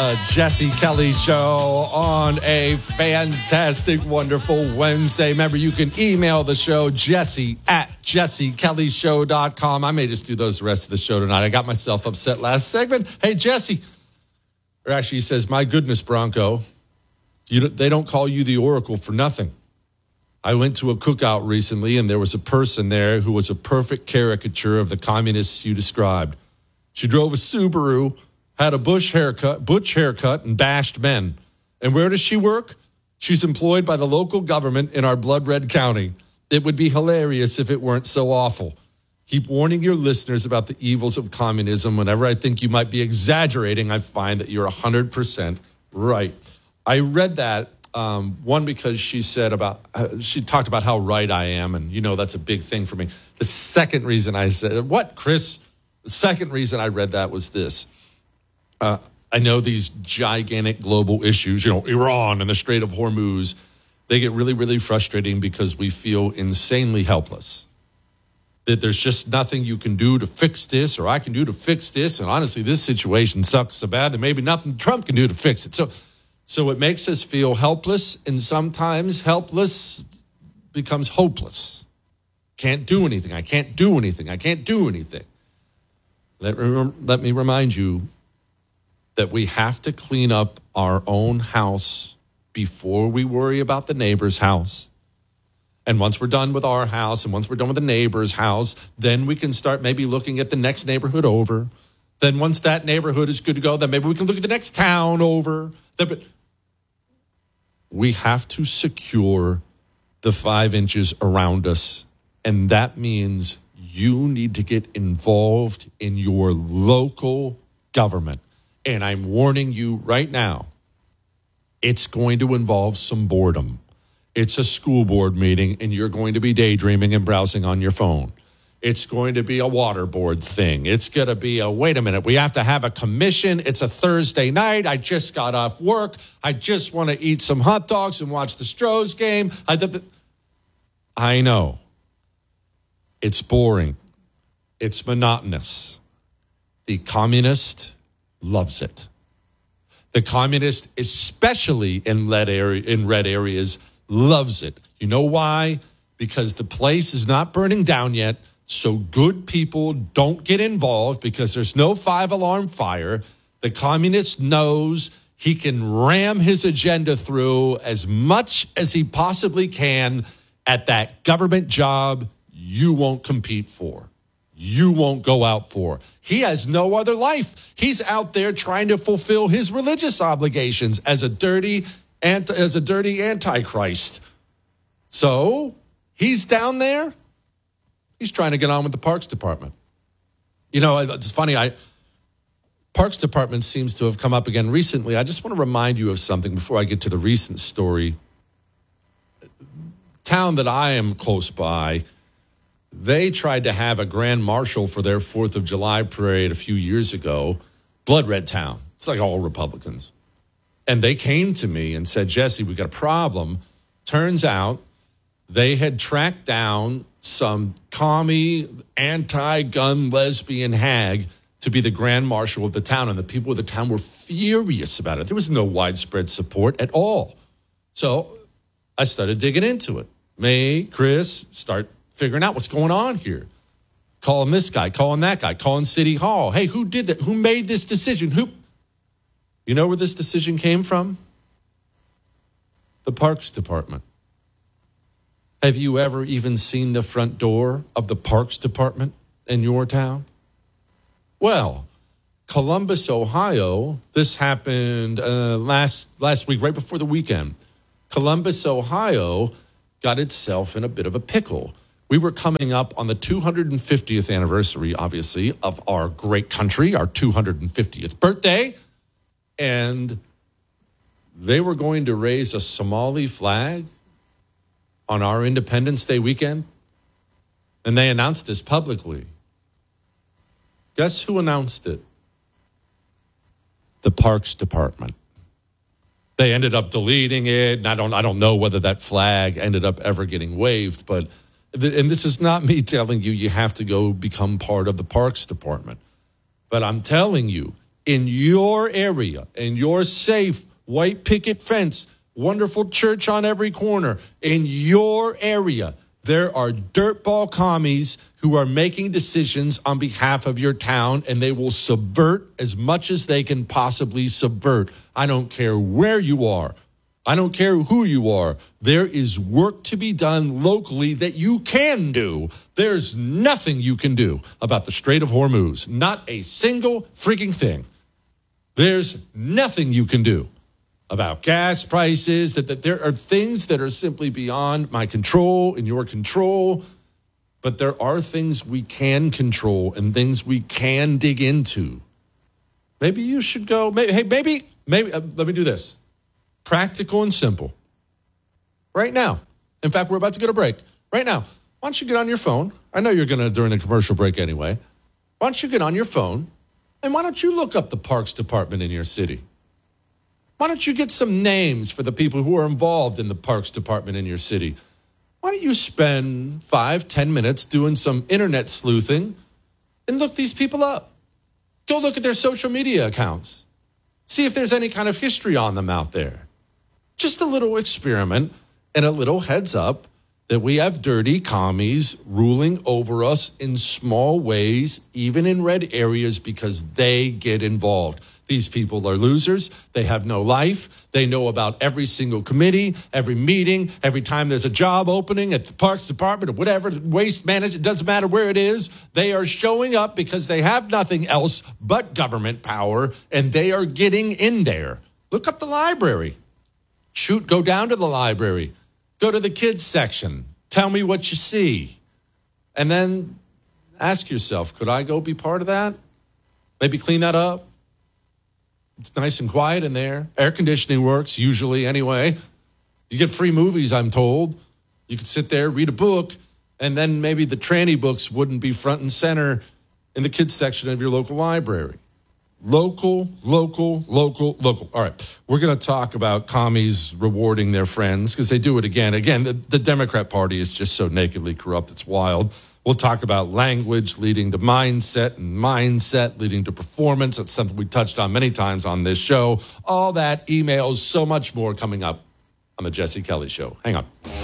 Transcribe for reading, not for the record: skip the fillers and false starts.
the Jesse Kelly Show on a fantastic, wonderful Wednesday. Remember, you can email the show, jesse@jessekellyshow.com. I may just do those the rest of the show tonight. I got myself upset last segment. Hey, Jesse. Or actually, he says, my goodness, Bronco, they don't call you the Oracle for nothing. I went to a cookout recently, and there was a person there who was a perfect caricature of the communists you described. She drove a Subaru, had a butch haircut, and bashed men. And where does she work? She's employed by the local government in our blood red county. It would be hilarious if it weren't so awful. Keep warning your listeners about the evils of communism. Whenever I think you might be exaggerating, I find that you're 100% right. I read that. One, because she talked about how right I am, and that's a big thing for me. The second reason I said, what, Chris? The second reason I read that was this. I know these gigantic global issues, Iran and the Strait of Hormuz, they get really, really frustrating because we feel insanely helpless. That there's just nothing you can do to fix this, or I can do to fix this, and honestly, this situation sucks so bad that maybe nothing Trump can do to fix it. So it makes us feel helpless, and sometimes helpless becomes hopeless. Can't do anything. I can't do anything. I can't do anything. Let me remind you that we have to clean up our own house before we worry about the neighbor's house. And once we're done with our house, and once we're done with the neighbor's house, then we can start maybe looking at the next neighborhood over. Then once that neighborhood is good to go, then maybe we can look at the next town over. We have to secure the 5 inches around us. And that means you need to get involved in your local government. And I'm warning you right now, it's going to involve some boredom. It's a school board meeting, and you're going to be daydreaming and browsing on your phone. It's going to be a water board thing. It's going to be wait a minute, we have to have a commission. It's a Thursday night. I just got off work. I just want to eat some hot dogs and watch the Stros game. I know. It's boring. It's monotonous. The communist loves it. The communist, especially in red areas, loves it. You know why? Because the place is not burning down yet. So good people don't get involved because there's no 5-alarm fire. The communist knows he can ram his agenda through as much as he possibly can at that government job you won't compete for. You won't go out for. He has no other life. He's out there trying to fulfill his religious obligations as a dirty antichrist. So he's down there. He's trying to get on with the Parks Department. It's funny. Parks Department seems to have come up again recently. I just want to remind you of something before I get to the recent story. Town that I am close by, they tried to have a grand marshal for their 4th of July parade a few years ago. Blood red town. It's like all Republicans. And they came to me and said, Jesse, we got a problem. Turns out they had tracked down some commie, anti-gun lesbian hag to be the grand marshal of the town. And the people of the town were furious about it. There was no widespread support at all. So I started digging into it. Me, Chris, start figuring out what's going on here. Calling this guy, calling that guy, calling City Hall. Hey, who did that? Who made this decision? You know where this decision came from? The Parks Department. Have you ever even seen the front door of the Parks Department in your town? Well, Columbus, Ohio, this happened last week, right before the weekend. Columbus, Ohio, got itself in a bit of a pickle. We were coming up on the 250th anniversary, obviously, of our great country, our 250th birthday, and they were going to raise a Somali flag on our Independence Day weekend, and they announced this publicly. Guess who announced it? The Parks Department. They ended up deleting it, and I don't know whether that flag ended up ever getting waved, and this is not me telling you have to go become part of the Parks Department, but I'm telling you, in your area, in your safe white picket fence, wonderful church on every corner, in your area, there are dirtball commies who are making decisions on behalf of your town, and they will subvert as much as they can possibly subvert. I don't care where you are. I don't care who you are. There is work to be done locally that you can do. There's nothing you can do about the Strait of Hormuz. Not a single freaking thing. There's nothing you can do about gas prices. That there are things that are simply beyond my control and your control. But there are things we can control and things we can dig into. Maybe you should go. Maybe. Let me do this. Practical and simple. Right now. In fact, we're about to get a break. Right now. Why don't you get on your phone? I know you're going to during the commercial break anyway. Why don't you get on your phone and why don't you look up the Parks Department in your city? Why don't you get some names for the people who are involved in the Parks Department in your city? Why don't you spend 5-10 minutes doing some internet sleuthing and look these people up? Go look at their social media accounts. See if there's any kind of history on them out there. Just a little experiment and a little heads up that we have dirty commies ruling over us in small ways, even in red areas, because they get involved. These people are losers. They have no life. They know about every single committee, every meeting, every time there's a job opening at the Parks Department or whatever, waste management, it doesn't matter where it is. They are showing up because they have nothing else but government power, and they are getting in there. Look up the library. Go down to the library. Go to the kids section. Tell me what you see. And then ask yourself, could I go be part of that? Maybe clean that up. It's nice and quiet in there. Air conditioning works, usually anyway. You get free movies, I'm told. You could sit there, read a book, and then maybe the tranny books wouldn't be front and center in the kids section of your local library. Local. All right, we're going to talk about commies rewarding their friends because they do it again. Again, the Democrat Party is just so nakedly corrupt, it's wild. We'll talk about language leading to mindset and mindset leading to performance. That's something we touched on many times on this show. All that, emails, so much more coming up on the Jesse Kelly Show. Hang on.